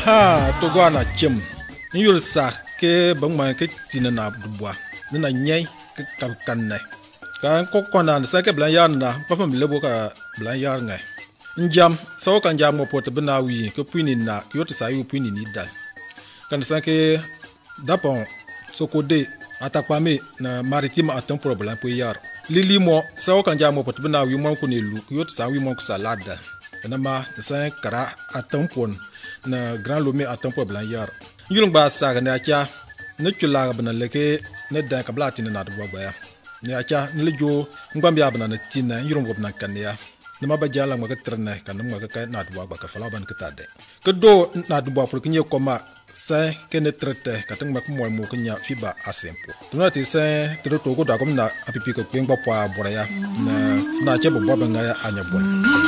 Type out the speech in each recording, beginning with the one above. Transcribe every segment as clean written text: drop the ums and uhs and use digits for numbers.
Aha, Togwana Chim. You'll sack, Bangma Kitina Dubwa. Then I nyay Kapkane. Can cook on the second Blayana, Papa Milaboka Blayarne. Njam, so can jam more portable we, Kupin na, Kyoto Sayu Pinin Nida. Can sanke Dapon, so could they attaquame na maritime à temps problème pour yar. Lili mo, so can jam more portable now you monk on a look, Kyoto Sayu monk salada. Nama, the same cara à temps pon. Na grand lomé à temps problème yar. Yulung ba saga ne acha ne chula bana leke ne da kabla tin na dwa ba ya ne acha ne lejo ngam ya bana ne tin na yulung bana kan ya ne ma ba jala ma ka trene kan ma ka na dwa ba ka fala ban ka tade ke do na dwa pour kinye koma sa ke ne trete ka tang ma ko mo mo knya fiba asempo tuna ti sa to to ko da ko na apipi ko kweng ba kwa bora ya na che bo ba nga ya anya bon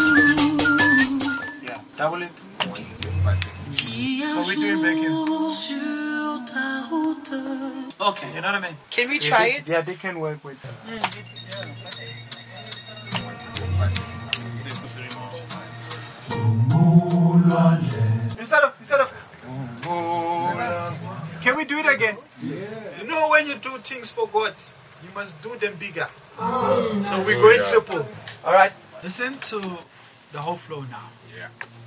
yeah double it. So we doing bacon. Okay, you know what I mean? Can we try it? Yeah, they can work with it. Instead of can we do it again? Yeah. You know when you do things for God, you must do them bigger. So we're going triple. Alright, listen to the whole flow now. Yeah.